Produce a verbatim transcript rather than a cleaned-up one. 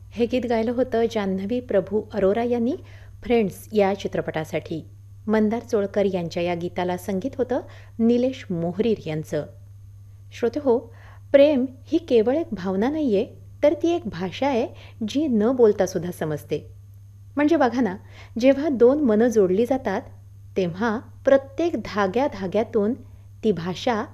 हे गीत गायलं होतं जान्हवी प्रभू अरोरा यांनी फ्रेंड्स या चित्रपटासाठी. मंदार चोळकर यांच्या या गीताला संगीत होतं निलेश मोहरीर यांचं. श्रोतेहो, प्रेम ही केवळ एक भावना नाही आहे, तर ती एक भाषा आहे जी न बोलता सुद्धा समजते. म्हणजे बघा ना, जेव्हा दोन मनं जोडली जातात, तेव्हा प्रत्येक धाग्या धाग्यातून ती भाषा